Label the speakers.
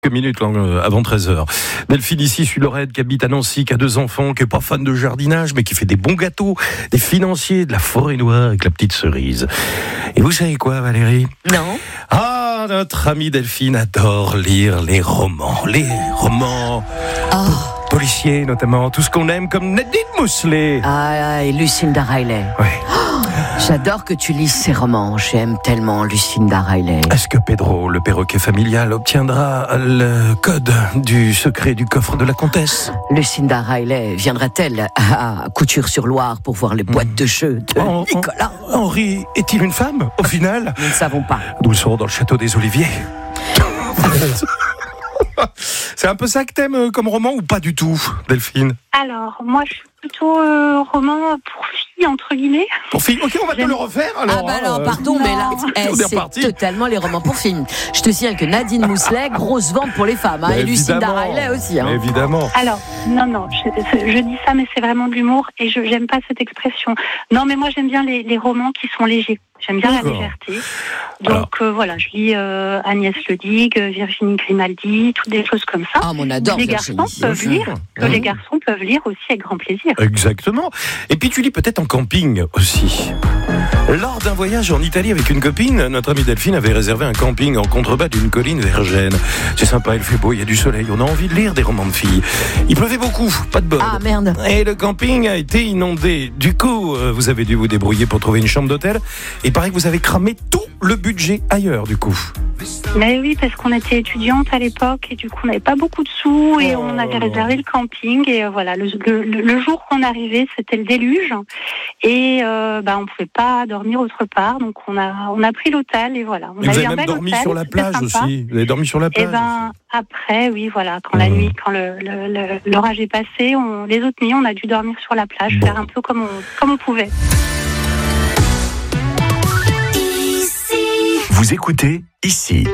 Speaker 1: Quelques minutes avant 13h. Delphine ici, je suis Laurette, qui habite à Nancy, qui a 2 enfants, qui est pas fan de jardinage, mais qui fait des bons gâteaux, des financiers, de la forêt noire avec la petite cerise. Et vous savez quoi, Valérie ?
Speaker 2: Non.
Speaker 1: Ah, notre amie Delphine adore lire les romans. Les romans policiers, notamment. Tout ce qu'on aime, comme Nadine Mousselet.
Speaker 2: Ah, et Lucinda Riley.
Speaker 1: Oui.
Speaker 2: J'adore que tu lises ces romans. J'aime tellement Lucinda Riley.
Speaker 1: Est-ce que Pedro, le perroquet familial, obtiendra le code du secret du coffre de la comtesse ?
Speaker 2: Lucinda Riley viendra-t-elle à Couture-sur-Loire pour voir les boîtes de jeux de Nicolas ?
Speaker 1: Henri est-il une femme, au final ?
Speaker 2: Nous ne savons pas.
Speaker 1: Nous le saurons dans le château des Oliviers. C'est un peu ça que t'aimes comme roman ou pas du tout, Delphine ?
Speaker 3: Alors, moi, je suis plutôt roman pour filles, entre guillemets.
Speaker 1: Pour filles ? Ok, on va te le refaire alors.
Speaker 2: Ah bah alors, pardon, mais là,
Speaker 1: on est reparti.
Speaker 2: c'est totalement les romans pour filles. Je te signale que Nadine Mousselet, grosse vente pour les femmes, et Lucinda Riley aussi.
Speaker 1: Évidemment.
Speaker 3: Alors, non, je dis ça, mais c'est vraiment de l'humour et j'aime pas cette expression. Non, mais moi, j'aime bien les romans qui sont légers. J'aime bien la légèreté. Donc voilà, je lis Agnès Le Digue, Virginie Grimaldi, toutes des choses comme ça.
Speaker 2: Ah, on adore
Speaker 3: les
Speaker 2: Virginie.
Speaker 3: garçons peuvent lire, que les garçons peuvent lire aussi avec grand plaisir.
Speaker 1: Exactement. Et puis tu lis peut-être en camping aussi. Lors d'un voyage en Italie avec une copine, notre amie Delphine avait réservé un camping en contrebas d'une colline vergène. C'est sympa, il fait beau, il y a du soleil, on a envie de lire des romans de filles. Il pleuvait beaucoup, pas de bol.
Speaker 2: Ah merde.
Speaker 1: Et le camping a été inondé. Du coup, vous avez dû vous débrouiller pour trouver une chambre d'hôtel. Et il paraît que vous avez cramé tout le budget ailleurs, du coup.
Speaker 3: Mais oui, parce qu'on était étudiante à l'époque et du coup on n'avait pas beaucoup de sous et on avait réservé le camping et voilà, le jour qu'on arrivait, c'était le déluge et on pouvait pas dormir autre part, donc on a pris l'hôtel et voilà.
Speaker 1: Vous avez même dormi sur la plage aussi. Vous avez dormi sur la plage.
Speaker 3: Et après, oui, voilà, quand la nuit, quand l'orage est passé, les autres nuits, on a dû dormir sur la plage, faire un peu comme on pouvait.
Speaker 4: Vous écoutez ici.